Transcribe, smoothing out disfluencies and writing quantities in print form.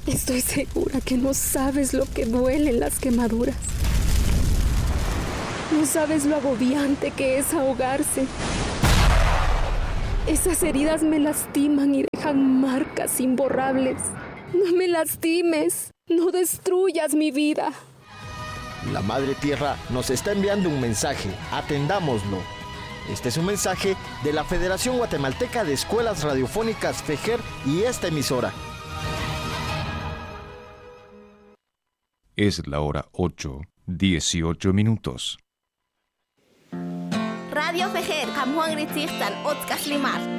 Estoy segura que no sabes lo que duelen las quemaduras. No sabes lo agobiante que es ahogarse. Esas heridas me lastiman y dejan marcas imborrables. No me lastimes, no destruyas mi vida. La Madre Tierra nos está enviando un mensaje, atendámoslo. Este es un mensaje de la Federación Guatemalteca de Escuelas Radiofónicas FEJER y esta emisora. Es la hora 8:18. Radio FEJER, Kamuang Ritzirtan, Otzkaslimar.